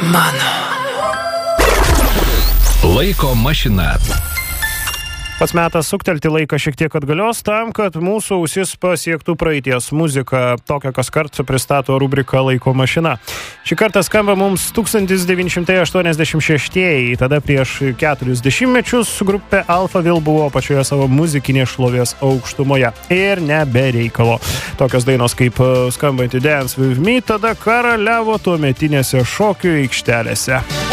Mano. Laiko mašina. Pats metas suktelti laiką šiek tiek atgalios tam, kad mūsų ausis pasiektų praeities muzika. Tokią kaskart pristato rubrika Laiko mašina. Šį kartą skamba mums 1986. Tada prieš 40 mečius grupė Alphaville buvo pačioje savo muzikinės šlovės aukštumoje. Ir ne be reikalo. Tokios dainos kaip skambanti Dance With Me tada karaliavo tuometinėse šokių aikštelėse.